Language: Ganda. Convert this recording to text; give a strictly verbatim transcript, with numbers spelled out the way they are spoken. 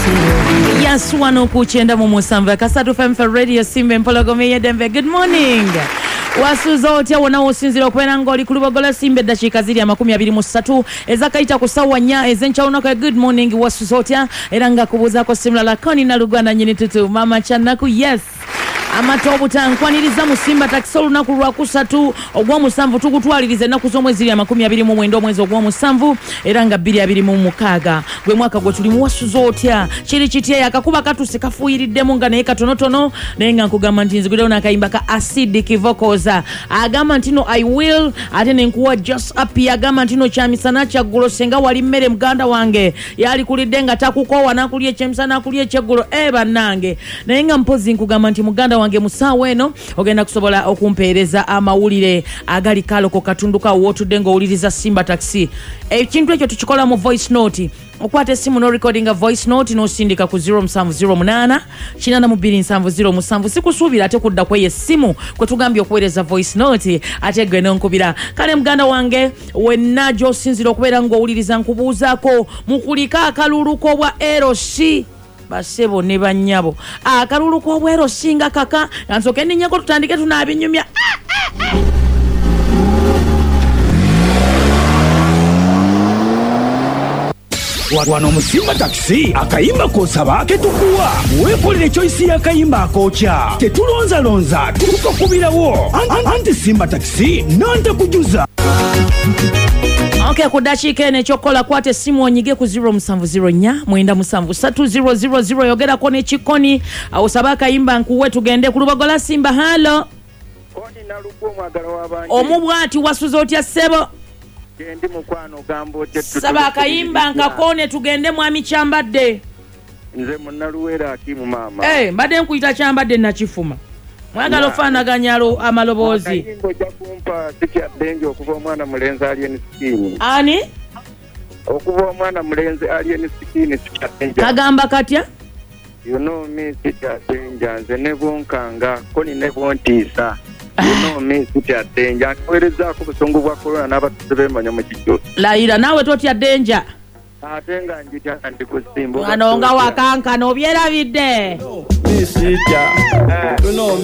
Yes, wano kuchenda mu musanvu kasatu F M for Radio Simba Mpologome yedembe. Good morning. Wasu zote wanaosinzira okwera ngoli kulubogola Simba dashika ziri ya makumi abiri mu ssatu ezakaita kusawa nya ezencha onaka. Good morning wasu zote eranga kubuza ko simula la koni na Luganda nyini tutu mama chanaku. Yes, amatobu tankwaniriza mu Simba takisolu naku lwa kusatu ogwa musanvu tukutwalirize naku zomwe ziri ya makumi abiri mu mwendo mwezi ogwa musanvu eranga bbiri abiri mu mukaga gwe mwaka gwe tuli mu wasu zote chiri chitie yakakuba katuse kafuyiridde nga naye katonotono naye nga nkugamba nti nzigudde na kayimba ka acidic vocals agamba ntino I will ate nenkuwa just up agamba ntino kyamisana kyaggulo senga wali mmere muganda wange yali kulidde nga takukowa nakulye kyamisana kulye kyeggulo e bannange naye nga mpozi nkugamba nti muganda wange musawo eno ogenda kusobola okumpeereza amawulire agali kaloko katunduka wotudde ng'owuliriza Simba Taxi. Ekintu ekyo tukikola mu voice note. Okwate simu no recording a voice note no sindika ku zero seven zero munana kinana mu bbiri nsanvu zero musanvu sikusuubira ate kudda kweye simu kwe tugambye okuweereza voice note ate gwe n'onkubira. Kale muganda wange wenna gy'osinzira okubeera ng'owuliriza nkubuuzaako mukulika akalulu k'obwa L C basebo ne bannyabo akalulu k'obwa L C nga kaka ansooke nninnyako tutandike tunaabinyumya. Wano mu Simba Taxi akayimba kosaba aketukuwa weekolere choice y'akayimba akokya tetulonza lonza tukakubirawo anti Simba Taxi nante kujuza. Okay, kudashika ene chokola kwate simu onyige ku zero seven zero nya mwenda musanvu satu zero zero zero yogera kone chikoni au sabaka imba nkuwe tugende ku lubogola Simba. Halo koni na lupo mwagala wabanje omubwati wasuzo otya sebo ndi mukwano gambo tetu sabaka imba nkakone tugende mwami kyambadde nze munnaluwera akimu mama eh hey, mbadde nkuyita kyambadde nakifuma mwagala ofaanaganyalo amaloboozi akayimbo jakumpa sikyaddenje okuva omwana mulenzi alien skin ani okuva omwana mulenzi alien skin sikyaddenje kagamba katya you know me sikyaddenje nze ne bonkanga koni ne bontiisa you know me sikyaddenje akaweerezaako busungu bwa corona n'abatuze bemanya mu kijjo layira naawe totya denja ate nga njitya ndi ku Simba ano nga wakankana obyerabidde Misija, you know